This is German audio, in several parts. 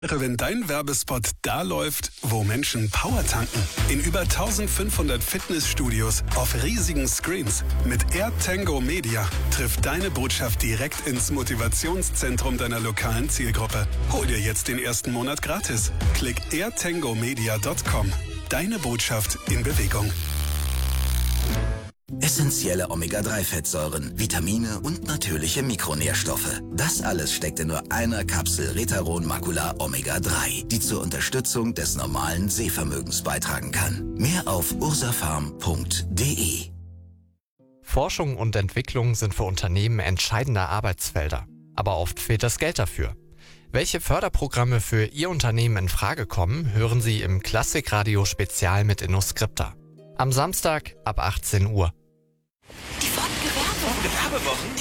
Wenn dein Werbespot da läuft, wo Menschen Power tanken. In über 1500 Fitnessstudios auf riesigen Screens. Mit AirTango Media trifft deine Botschaft direkt ins Motivationszentrum deiner lokalen Zielgruppe. Hol dir jetzt den ersten Monat gratis. Klick airtangomedia.com. Deine Botschaft in Bewegung. Essentielle Omega-3-Fettsäuren, Vitamine und natürliche Mikronährstoffe. Das alles steckt in nur einer Kapsel Retaron Macula Omega-3, die zur Unterstützung des normalen Sehvermögens beitragen kann. Mehr auf ursafarm.de. Forschung und Entwicklung sind für Unternehmen entscheidende Arbeitsfelder. Aber oft fehlt das Geld dafür. Welche Förderprogramme für Ihr Unternehmen in Frage kommen, hören Sie im Klassikradio-Spezial mit InnoScripta. Am Samstag ab 18 Uhr. Die Ford-Gewerbewochen?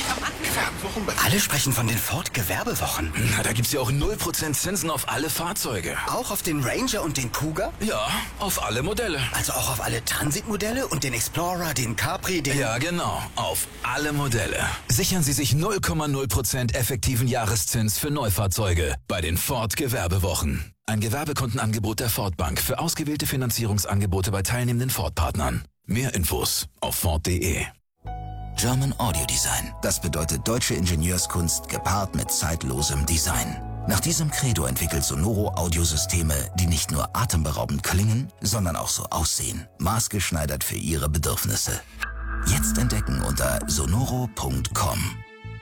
Alle sprechen von den Ford-Gewerbewochen. Na, da gibt's ja auch 0% Zinsen auf alle Fahrzeuge. Auch auf den Ranger und den Kuga? Ja, auf alle Modelle. Also auch auf alle Transit-Modelle und den Explorer, den Capri, den... Ja, genau, auf alle Modelle. Sichern Sie sich 0,0% effektiven Jahreszins für Neufahrzeuge bei den Ford-Gewerbewochen. Ein Gewerbekundenangebot der Ford Bank für ausgewählte Finanzierungsangebote bei teilnehmenden Ford-Partnern. Mehr Infos auf Ford.de. German Audio Design. Das bedeutet deutsche Ingenieurskunst gepaart mit zeitlosem Design. Nach diesem Credo entwickelt Sonoro Audiosysteme, die nicht nur atemberaubend klingen, sondern auch so aussehen. Maßgeschneidert für Ihre Bedürfnisse. Jetzt entdecken unter sonoro.com.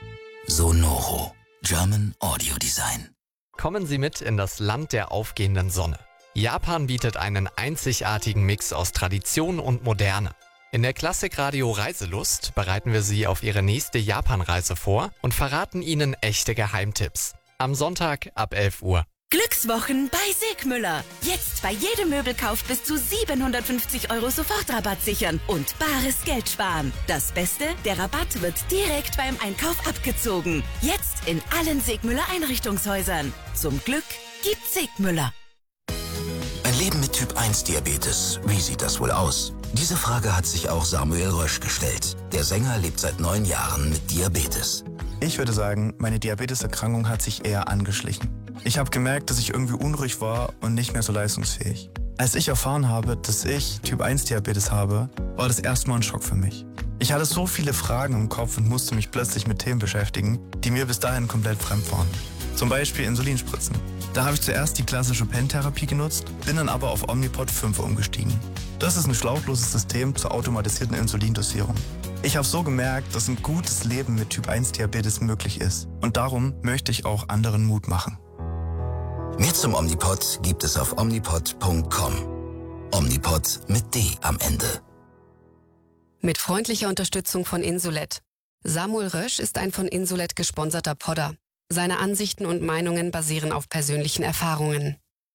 Sonoro. German Audio Design. Kommen Sie mit in das Land der aufgehenden Sonne. Japan bietet einen einzigartigen Mix aus Tradition und Moderne. In der Klassikradio Reiselust bereiten wir Sie auf Ihre nächste Japanreise vor und verraten Ihnen echte Geheimtipps. Am Sonntag ab 11 Uhr. Glückswochen bei Segmüller. Jetzt bei jedem Möbelkauf bis zu 750 € Sofortrabatt sichern und bares Geld sparen. Das Beste, der Rabatt wird direkt beim Einkauf abgezogen. Jetzt in allen Segmüller Einrichtungshäusern. Zum Glück gibt Segmüller. Ein Leben mit Typ 1 Diabetes. Wie sieht das wohl aus? Diese Frage hat sich auch Samuel Rösch gestellt. Der Sänger lebt seit 9 Jahren mit Diabetes. Ich würde sagen, meine Diabeteserkrankung hat sich eher angeschlichen. Ich habe gemerkt, dass ich irgendwie unruhig war und nicht mehr so leistungsfähig. Als ich erfahren habe, dass ich Typ 1 Diabetes habe, war das erstmal ein Schock für mich. Ich hatte so viele Fragen im Kopf und musste mich plötzlich mit Themen beschäftigen, die mir bis dahin komplett fremd waren. Zum Beispiel Insulinspritzen. Da habe ich zuerst die klassische Pen-Therapie genutzt, bin dann aber auf Omnipod 5 umgestiegen. Das ist ein schlauchloses System zur automatisierten Insulindosierung. Ich habe so gemerkt, dass ein gutes Leben mit Typ 1 Diabetes möglich ist. Und darum möchte ich auch anderen Mut machen. Mehr zum Omnipod gibt es auf omnipod.com. Omnipod mit D am Ende. Mit freundlicher Unterstützung von Insulet. Samuel Rösch ist ein von Insulet gesponserter Podder. Seine Ansichten und Meinungen basieren auf persönlichen Erfahrungen.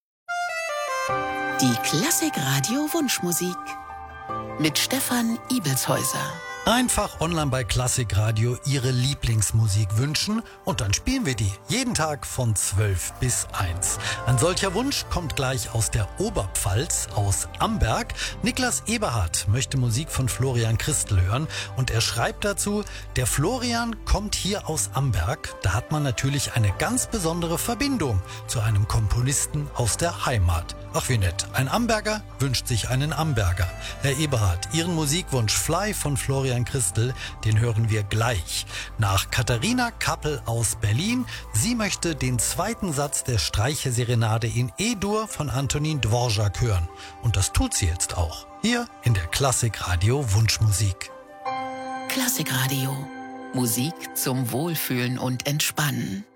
Die Klassikradio Wunschmusik mit Stefan Ibelshäuser. Einfach online bei Klassikradio Ihre Lieblingsmusik wünschen und dann spielen wir die jeden Tag von 12 bis 1. Ein solcher Wunsch kommt gleich aus der Oberpfalz, aus Amberg. Niklas Eberhardt möchte Musik von Florian Christel hören und er schreibt dazu, der Florian kommt hier aus Amberg. Da hat man natürlich eine ganz besondere Verbindung zu einem Komponisten aus der Heimat. Ach wie nett, ein Amberger wünscht sich einen Amberger. Herr Eberhardt, Ihren Musikwunsch Fly von Florian Christel, den hören wir gleich. Nach Katharina Kappel aus Berlin. Sie möchte den zweiten Satz der Streicherserenade in E-Dur von Antonin Dvorak hören. Und das tut sie jetzt auch. Hier in der Klassikradio Wunschmusik. Klassikradio. Musik zum Wohlfühlen und Entspannen.